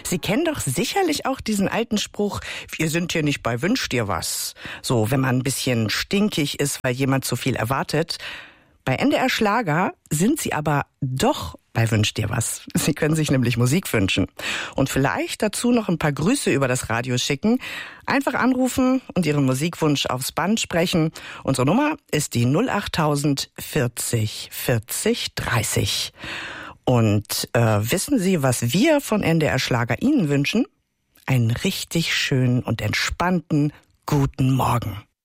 Sie kennen doch sicherlich auch diesen alten Spruch, wir sind hier nicht bei Wünsch dir was. So, wenn man ein bisschen stinkig ist, weil jemand zu viel erwartet. Bei NDR Schlager sind Sie aber doch bei Wünsch dir was. Sie können sich nämlich Musik wünschen. Und vielleicht dazu noch ein paar Grüße über das Radio schicken. Einfach anrufen und Ihren Musikwunsch aufs Band sprechen. Unsere Nummer ist die 08000 40 40 30. Und wissen Sie, was wir von NDR Schlager Ihnen wünschen? Einen richtig schönen und entspannten guten Morgen.